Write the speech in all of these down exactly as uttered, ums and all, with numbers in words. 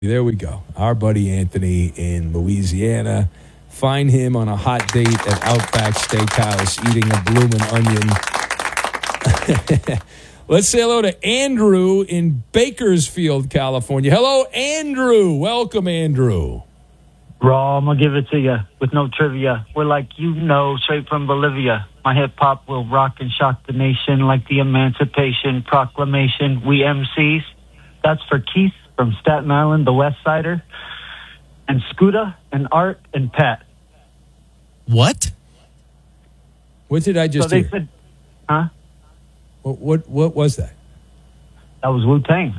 There we go. Our buddy Anthony in Louisiana. Find him on a hot date at Outback Steakhouse eating a bloomin' onion. Let's say hello to Andrew in Bakersfield, California. Hello, Andrew. Welcome, Andrew. Raw, I'm going to give it to you with no trivia. We're like, you know, straight from Bolivia. My hip-hop will rock and shock the nation like the Emancipation Proclamation. We M Cs. That's for Keith from Staten Island, the West Sider, and Scooter, and Art, and Pat. What? What did I just so they hear? said, huh? What, what what was that? That was Wu-Tang.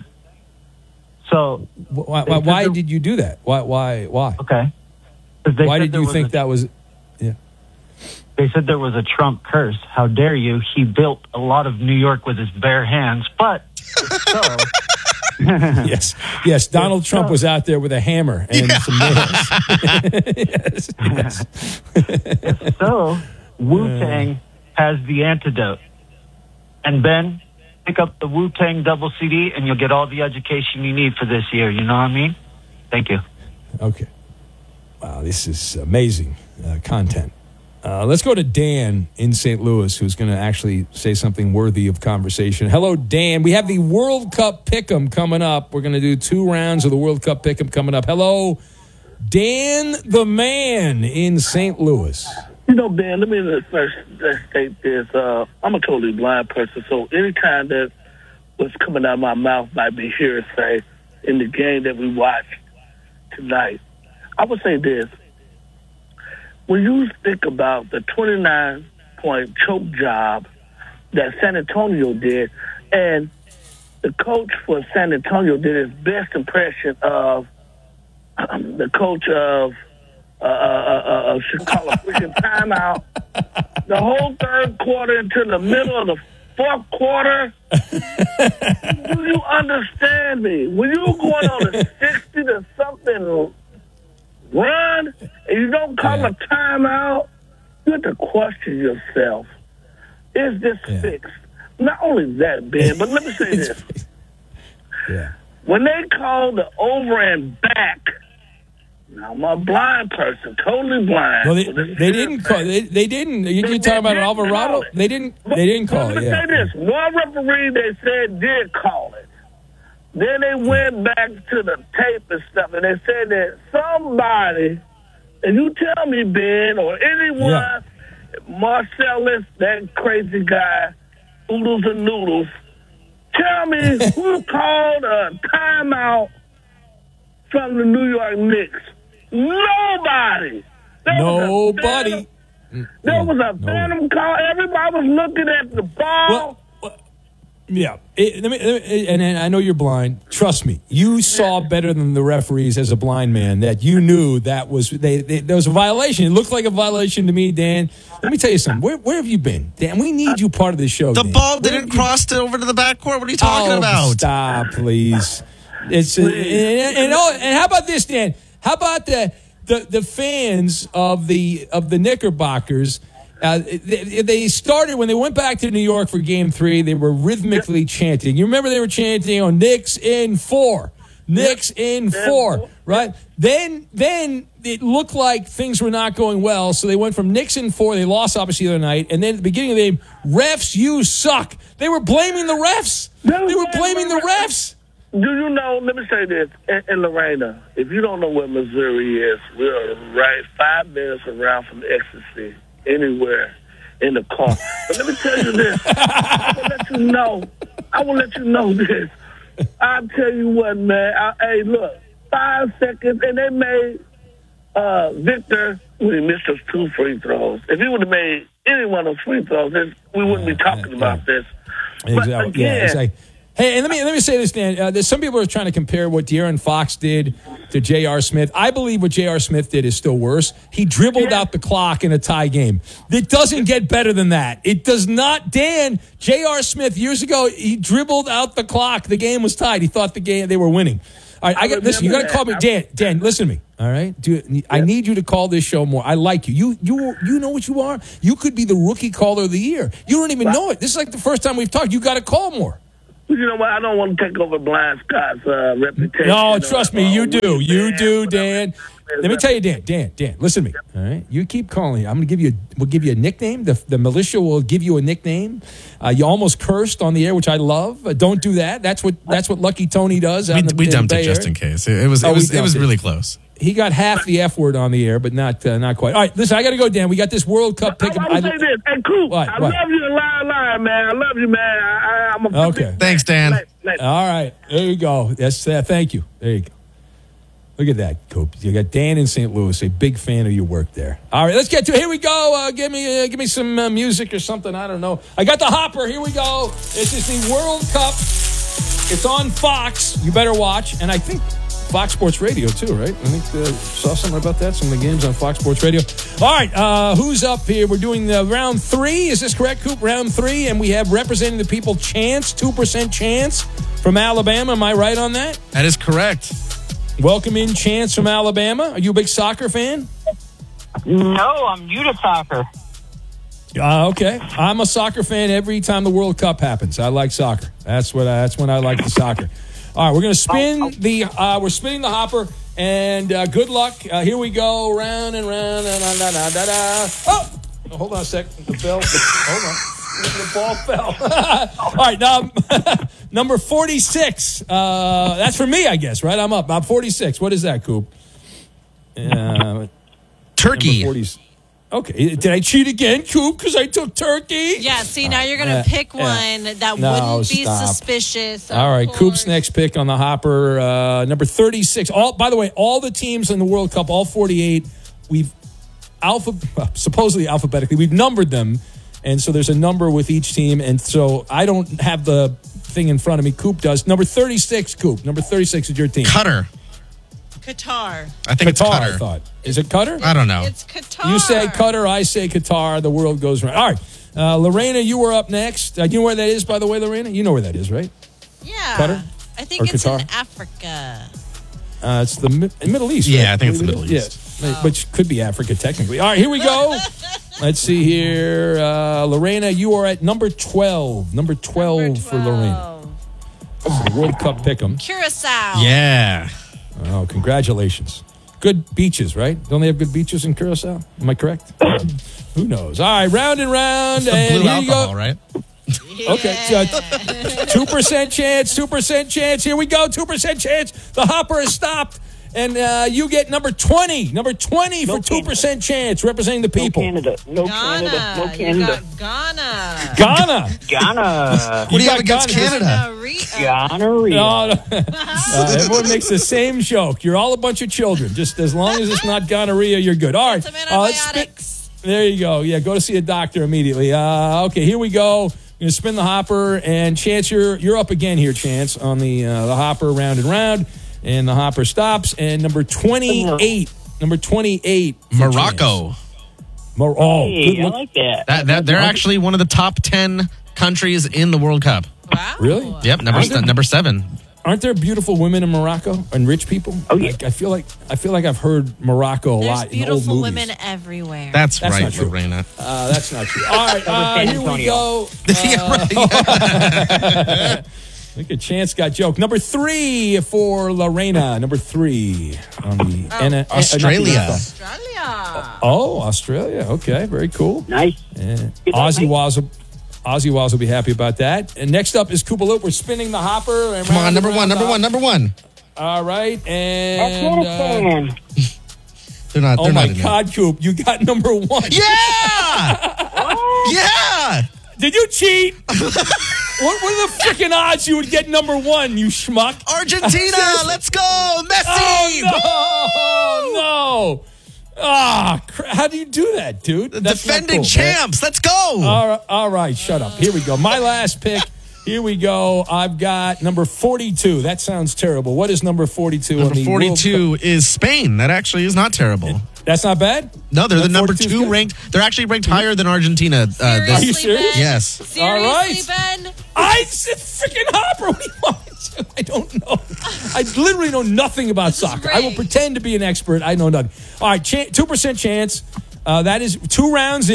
So why, why, why did you do that? Why why why? Okay. Why did you think a, that was? Yeah. They said there was a Trump curse. How dare you? He built a lot of New York with his bare hands, but so. yes, yes. Donald Trump was out there with a hammer and yeah. some nails. yes, yes. If so, Wu-Tang has the antidote. And Ben, pick up the Wu-Tang double C D, and you'll get all the education you need for this year. You know what I mean? Thank you. Okay. Wow, this is amazing uh, content. Uh, let's go to Dan in Saint Louis, who's going to actually say something worthy of conversation. Hello, Dan. We have the World Cup Pick'em coming up. We're going to do two rounds of the World Cup Pick'em coming up. Hello, Dan the man in Saint Louis. You know, Ben, let me first state this. Uh, I'm a totally blind person, so anytime that what's coming out of my mouth might be hearsay in the game that we watched tonight. I would say this. When you think about the twenty-nine point choke job that San Antonio did, and the coach for San Antonio did his best impression of um, the coach of uh, uh, uh, uh, Chicago, freaking timeout, the whole third quarter into the middle of the fourth quarter. Do you understand me? When you're going on a sixty to something run, and you don't call yeah. a timeout, you have to question yourself. Is this yeah. fixed? Not only that, Ben, but let me say this. Yeah. When they call the over and back, now I'm a blind person, totally blind. Well, they, so they didn't call. They, they didn't. You, you're talking about Alvarado? They didn't. They didn't call it. Let me yeah. say this: one referee they said did call it. Then they went back to the tape and stuff, and they said that somebody, and you tell me, Ben, or anyone, yeah. Marcellus, that crazy guy, Oodles and Noodles, tell me who called a timeout from the New York Knicks. Nobody. There Nobody. Was there was a phantom call. Everybody was looking at the ball. Well, Yeah, it, let me, let me, and, and I know you're blind. Trust me, you saw better than the referees as a blind man. That you knew that was they, they, there was a violation. It looked like a violation to me, Dan. Let me tell you something. Where, where have you been, Dan? We need you part of the show. The Dan. ball didn't cross it over to the backcourt. What are you talking oh, about? Stop, please. It's uh, and, and, and, oh, and how about this, Dan? How about the the, the fans of the of the Knickerbockers? Uh, they, they started when they went back to New York for Game Three. They were rhythmically chanting. You remember they were chanting on Knicks in four, Knicks in four, right? Then, then it looked like things were not going well, so they went from Knicks in four. They lost obviously the other night, and then at the beginning of the game, refs, you suck. They were blaming the refs. They were blaming the refs. Do you know? Let me say this, in, in Lorena, if you don't know what Missouri is, we're right five minutes around from ecstasy. Anywhere in the car. But let me tell you this. I will let you know. I will let you know this. I'll tell you what, man. I, hey, look, five seconds, and they made uh, Victor, when he missed those two free throws. If he would have made any one of those free throws, then we wouldn't be talking yeah, about yeah. this. Exactly. But again, yeah, exactly. Hey, and let me let me say this, Dan. Uh, there's some people are trying to compare what De'Aaron Fox did to J R. Smith. I believe what J R. Smith did is still worse. He dribbled yeah. out the clock in a tie game. It doesn't get better than that. It does not. Dan, J R. Smith, years ago, he dribbled out the clock. The game was tied. He thought the game they were winning. All right, I, I got listen. You got to call me, Dan. Dan, listen to me. All right, Do, yeah. I need you to call this show more. I like you. You you you know what you are. You could be the rookie caller of the year. You don't even wow. know it. This is like the first time we've talked. You got to call more. You know what? I don't want to take over Blind Scott's uh, reputation. No, or, trust me, uh, you do. winning You band, do, whatever. Dan. Let me tell you, Dan, Dan, Dan, listen to me. All right. You keep calling. I'm going to give you, we'll give you a nickname. The, the militia will give you a nickname. Uh, you almost cursed on the air, which I love. Uh, don't do that. That's what that's what Lucky Tony does. out We, in the, we in the dumped it Bay just Area. in case. It, it was Oh, it we was it was dumped it. really close. He got half the F word on the air, but not uh, not quite. All right, listen, I got to go, Dan. We got this World Cup pick. I want to say this. Hey, Coop, What? I What? love you in line, line, man. I love you, man. I, I, I'm a Okay. Thanks, Dan. Let- let- All right, there you go. That's uh, thank you. There you go. Look at that, Coop. You got Dan in Saint Louis, a big fan of your work there. All right, let's get to it. Here we go. Uh, give me uh, give me some uh, music or something. I don't know. I got the hopper. Here we go. This is the World Cup. It's on Fox. You better watch. And I think Fox Sports Radio too, right? I think uh, saw something about that. Some of the games on Fox Sports Radio. All right, uh, who's up here? We're doing the round three. Is this correct, Coop? Round three, and we have representing the people Chance, two percent Chance from Alabama. Am I right on that? That is correct. Welcome in, Chance from Alabama. Are you a big soccer fan? No, I'm new to soccer. Uh, okay, I'm a soccer fan every time the World Cup happens. I like soccer. That's what. I, that's when I like the soccer. All right, we're gonna spin the. Uh, we're spinning the hopper, and uh, good luck. Uh, here we go, round and round. Da, da, da, da, da. Oh, oh, hold on a sec. The bell. The, hold on. The ball fell. All right, now number forty-six. Uh, that's for me, I guess. Right, I'm up. I'm forty-six. What is that, Coop? Uh, Turkey. Number forty. Okay, did I cheat again, Coop? Because I took Turkey. Yeah, see, now you're going Uh, to pick yeah. one that No, wouldn't be stop. suspicious. of All right, course. Coop's next pick on the hopper, uh, number thirty-six. All by the way, all the teams in the World Cup, all forty-eight, we've alpha supposedly alphabetically, we've numbered them, and so there's a number with each team, and so I don't have the thing in front of me. Coop does. Number thirty-six, Coop. Number thirty-six is your team. Qatar. Qatar. I think Qatar, it's I Qatar. thought. Is it Qatar? I don't know. It's Qatar. You say Qatar, I say Qatar. The world goes round. All right, uh, Lorena, you were up next. Uh, you know where that is, by the way, Lorena? You know where that is, right? Yeah. Qatar? I think Or it's Qatar? in Africa. Uh, it's the Mi- Middle East. Yeah, right? I think it's the believe it Middle is? East. Yeah, which could be Africa technically. All right, here we go. Let's see here. Uh, Lorena, you are at number twelve. Number twelve, Number for Lorena. twelve. World Cup pick'em. Curacao. Yeah. Oh, congratulations. Good beaches, right? Don't they have good beaches in Curacao? Am I correct? Who knows? All right, round and round. The and blue here you alcohol, go. right? Okay, so two percent chance, two percent chance. Here we go, two percent chance. The hopper is stopped, and uh, you get number twenty. Number twenty for No two percent chance, representing the No people. Canada. No Ghana. Canada. No You Canada. got Ghana. Ghana. Ghana. What do you got have against Ghana. Canada? Ghana. Ghana. No, no. Uh, everyone makes the same joke. You're all a bunch of children. Just as long as it's not gonorrhea, you're good. All right. Some Uh, let's spin- antibiotics. There you go. Yeah, go to see a doctor immediately. Uh, okay, here we go. We're gonna spin the hopper, and Chance, you're you're up again here, Chance, on the uh, the hopper, round and round, and the hopper stops. And number twenty-eight, number twenty-eight, for Morocco. Chance. Mor- oh, Hey, good I look. like that. That, that they're actually one of the top ten countries in the World Cup. Wow. Really? Yep, number Aren't there- number seven. Aren't there beautiful women in Morocco and rich people? Oh, yeah. Like, I feel like I feel like I've heard Morocco a There's lot in old beautiful movies. women everywhere. That's, That's right, not true. Lorena. Uh, that's not true. All right, uh, San here we Antonio. go. Yeah, right. I think a chance got joke. Number three for Lorena. Number three on the Oh. N- uh, Australia. not the- Australia. Oh, Australia. Okay, very cool. Nice. Yeah. Good Aussie night. Waz will, Aussie Waz will be happy about that. And next up is Koopa Loop. We're spinning the hopper. And Come on, round number and one, round number up. one, number one. All right, and uh, Afghanistan. They're not. oh They're my not in there. God, Coop, you got number one. Yeah! yeah! Did you cheat? What were the freaking odds you would get number one, you schmuck? Argentina, let's go! Messi! Oh, no! No! Ah, cr- how do you do that, dude? That's not Defending cool, man. champs, let's go! All right, all right, shut up. Here we go. My last pick. Here we go. I've got number forty-two. That sounds terrible. What is number forty-two number on the World forty-two is Spain. That actually is not terrible. Cup? That's not bad? No, they're the That number 42 is two good. ranked. They're actually ranked higher than Argentina. Uh, Are you this, Seriously, serious? Ben? yes. Seriously, All right. Ben? I said freaking Hopper. What do you want me to do? I don't know. I literally know nothing about This is soccer. I will rigged. pretend to be an expert. I know nothing. All right, cha- two percent chance. Uh, that is two rounds in.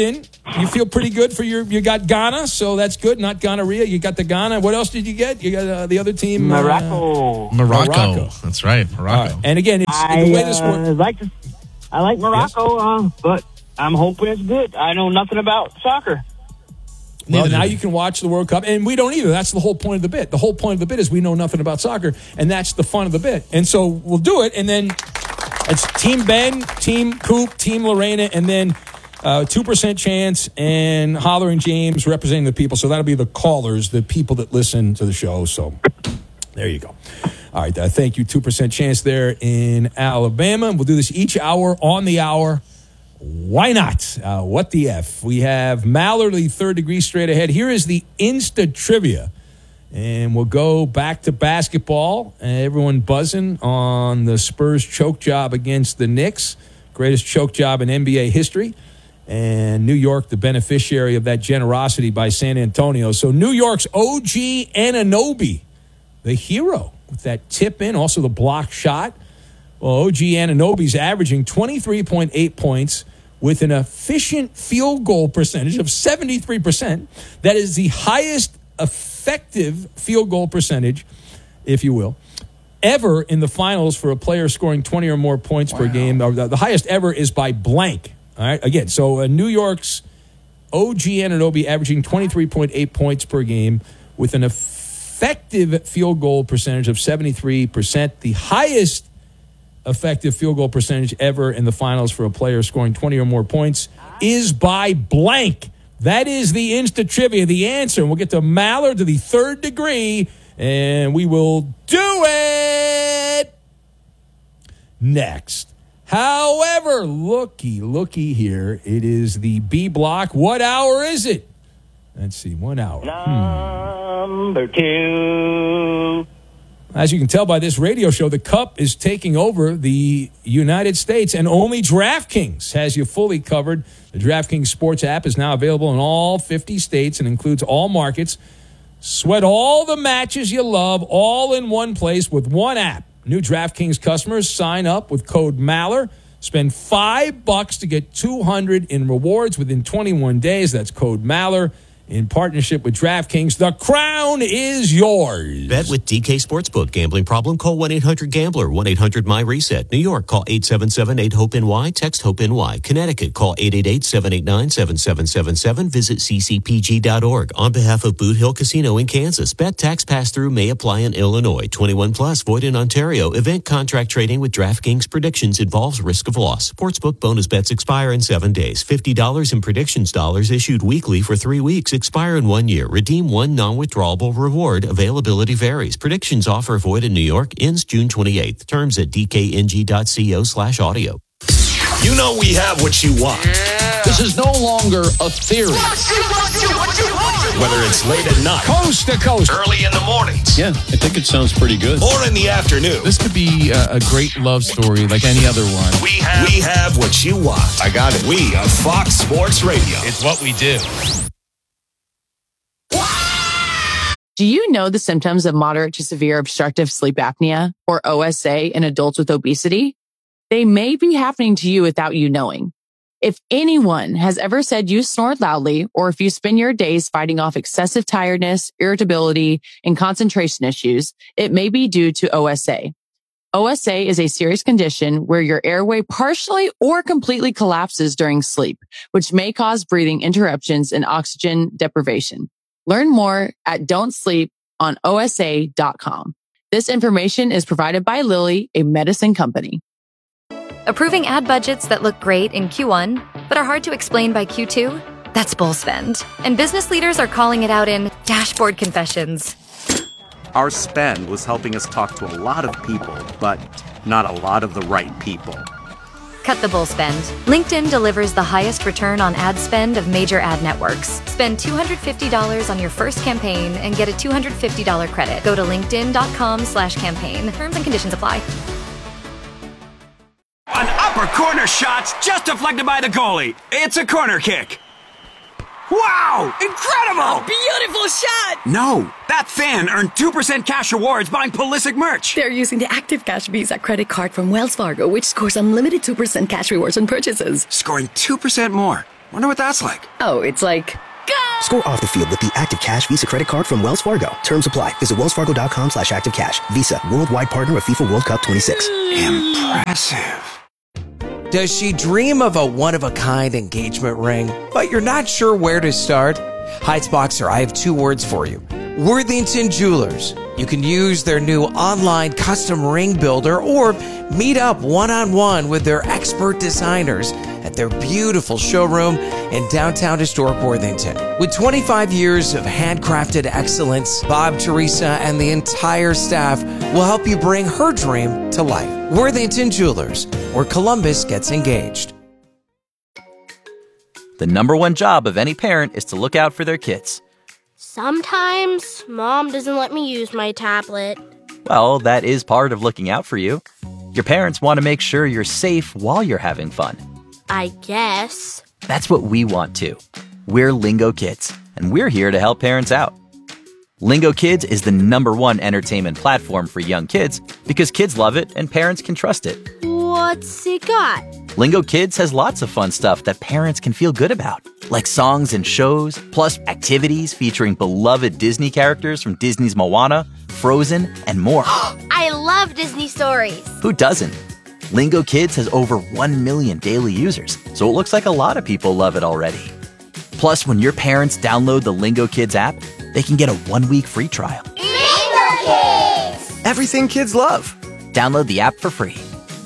You feel pretty good for your. You got Ghana, so that's good. Not gonorrhea. You got the Ghana. What else did you get? You got uh, the other team. Uh, Morocco. Morocco. Morocco. That's right, Morocco. All right. And again, it's I the way this uh, works. like to, I like Morocco, uh, but I'm hoping it's good. I know nothing about soccer. Well, Neither now do we. you can watch the World Cup, and we don't either. That's the whole point of the bit. The whole point of the bit is we know nothing about soccer, and that's the fun of the bit. And so we'll do it, and then it's Team Ben, Team Coop, Team Lorena, and then uh, two percent chance and Hollering James representing the people. So that'll be the callers, the people that listen to the show. So there you go. All right, uh, thank you. two percent chance there in Alabama. We'll do this each hour on the hour. Why not? Uh, what the F? We have Mallory, third degree straight ahead. Here is the Insta Trivia. And we'll go back to basketball. Uh, everyone buzzing on the Spurs choke job against the Knicks. Greatest choke job in N B A history. And New York, the beneficiary of that generosity by San Antonio. So New York's O G Anunoby, the hero, with that tip in, also the block shot. Well, O G Anunoby's averaging twenty-three point eight points with an efficient field goal percentage of seventy-three percent. That is the highest effective field goal percentage, if you will, ever in the finals for a player scoring twenty or more points wow. per game. The highest ever is by blank. All right, again, so uh, New York's O G Anunoby averaging twenty-three point eight points per game with an effective field goal percentage of seventy-three percent, the highest effective field goal percentage ever in the finals for a player scoring twenty or more points is by blank. That is the Insta Trivia, the answer. And we'll get to Mallard to the third degree, and we will do it next. However, looky, looky here. It is the B block. What hour is it? Let's see, one hour. Number hmm. two. As you can tell by this radio show, the Cup is taking over the United States, and only DraftKings has you fully covered. The DraftKings Sports app is now available in all fifty states and includes all markets. Sweat all the matches you love all in one place with one app. New DraftKings customers sign up with code Maller. Spend five bucks to get two hundred in rewards within twenty-one days. That's code Maller. In partnership with DraftKings, the crown is yours. Bet with D K Sportsbook. Gambling problem? Call one eight hundred gambler, one eight hundred my reset. New York, call eight seven seven eight hope N Y. Text HOPE-NY. Connecticut, call eight eight eight seven eight nine seven seven seven seven. Visit c c p g dot org. On behalf of Boot Hill Casino in Kansas, bet tax pass-through may apply in Illinois. twenty-one plus, void in Ontario. Event contract trading with DraftKings predictions involves risk of loss. Sportsbook bonus bets expire in seven days. fifty dollars in predictions dollars issued weekly for three weeks. Expire in one year. Redeem one non-withdrawable reward. Availability varies. Predictions offer void in New York. Ends June twenty-eighth. Terms at d k n g dot co slash audio. You know we have what you want. Yeah. This is no longer a theory. Whether it's late at night, Coast to coast, early in the mornings, Yeah, I think it sounds pretty good. or in the afternoon, This could be a, a great love story like any other one. we have we have what you want. I got it. We are Fox Sports Radio. It's what we do. Do you know the symptoms of moderate to severe obstructive sleep apnea, or O S A, in adults with obesity? They may be happening to you without you knowing. If anyone has ever said you snore loudly, or if you spend your days fighting off excessive tiredness, irritability, and concentration issues, it may be due to O S A. O S A is a serious condition where your airway partially or completely collapses during sleep, which may cause breathing interruptions and oxygen deprivation. Learn more at don't sleep on O S A dot com. This information is provided by Lilly, a medicine company. Approving ad budgets that look great in Q one, but are hard to explain by Q two? That's bull spend. And business leaders are calling it out in dashboard confessions. Our spend was helping us talk to a lot of people, but not a lot of the right people. Cut the bull spend. LinkedIn delivers the highest return on ad spend of major ad networks. Spend two hundred fifty dollars on your first campaign and get a two hundred fifty dollars credit. Go to linkedin.com slash campaign. Terms and conditions apply. An upper corner shot's just deflected by the goalie. It's a corner kick. Wow! Incredible! Beautiful shot! No, that fan earned two percent cash rewards buying Pulisic merch. They're using the Active Cash Visa credit card from Wells Fargo, which scores unlimited two percent cash rewards on purchases. Scoring two percent more. Wonder what that's like. Oh, it's like... Score off the field with the Active Cash Visa credit card from Wells Fargo. Terms apply. Visit wellsfargo.com slash active cash. Visa, worldwide partner of FIFA World Cup twenty-six. Impressive. Does she dream of a one-of-a-kind engagement ring, but you're not sure where to start? Heights Boxer, I have two words for you. Worthington Jewelers. You can use their new online custom ring builder or meet up one-on-one with their expert designers at their beautiful showroom in downtown historic Worthington. With twenty-five years of handcrafted excellence, Bob, Teresa, and the entire staff will help you bring her dream to life. Worthington Jewelers, where Columbus gets engaged. The number one job of any parent is to look out for their kids. Sometimes Mom doesn't let me use my tablet. Well, that is part of looking out for you. Your parents want to make sure you're safe while you're having fun. I guess. That's what we want too. We're Lingo Kids, and we're here to help parents out. Lingo Kids is the number one entertainment platform for young kids because kids love it and parents can trust it. What's it got? Lingo Kids has lots of fun stuff that parents can feel good about, like songs and shows, plus activities featuring beloved Disney characters from Disney's Moana, Frozen, and more. I love Disney stories. Who doesn't? Lingo Kids has over one million daily users, so it looks like a lot of people love it already. Plus, when your parents download the Lingo Kids app, they can get a one-week free trial. Lingo Kids! Everything kids love. Download the app for free.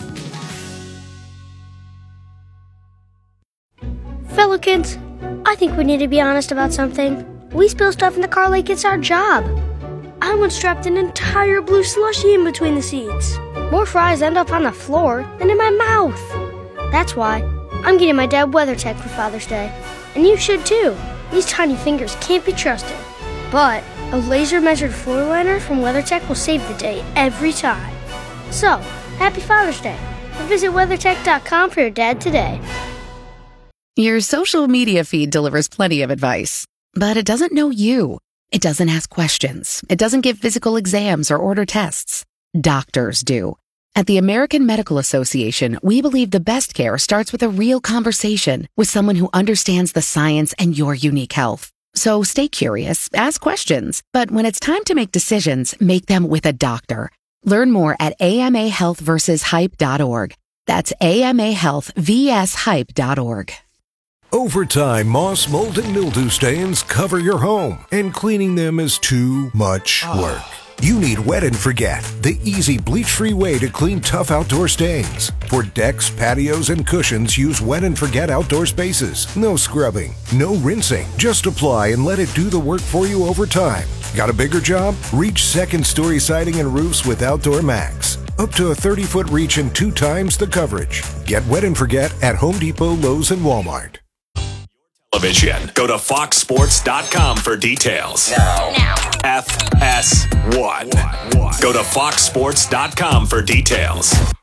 Fellow kids, I think we need to be honest about something. We spill stuff in the car like it's our job. I once strapped an entire blue slushie in between the seats. More fries end up on the floor than in my mouth. That's why I'm getting my dad WeatherTech for Father's Day. And you should too. These tiny fingers can't be trusted. But a laser-measured floor liner from WeatherTech will save the day every time. So, happy Father's Day. And visit weathertech dot com for your dad today. Your social media feed delivers plenty of advice, but it doesn't know you. It doesn't ask questions. It doesn't give physical exams or order tests. Doctors do. At the American Medical Association, we believe the best care starts with a real conversation with someone who understands the science and your unique health. So stay curious, ask questions, but when it's time to make decisions, make them with a doctor. Learn more at A M A health versus hype dot org. That's A M A health versus hype dot org. Over time, moss, mold, and mildew stains cover your home, and cleaning them is too much work. You need Wet and Forget, the easy bleach-free way to clean tough outdoor stains. For decks, patios, and cushions, use Wet and Forget Outdoor Spaces. No scrubbing, no rinsing. Just apply and let it do the work for you over time. Got a bigger job? Reach second-story siding and roofs with Outdoor Max. Up to a thirty-foot reach and two times the coverage. Get Wet and Forget at Home Depot, Lowe's, and Walmart. Television. Go to fox sports dot com for details. Now. Now. F S one. Go to fox sports dot com for details.